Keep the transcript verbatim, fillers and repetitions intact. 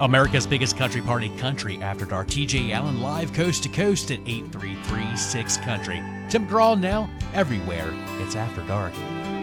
America's biggest country party, Country After Dark. T J Allen live coast to coast at eight three three six Country. Tim McGraw now everywhere. It's After Dark.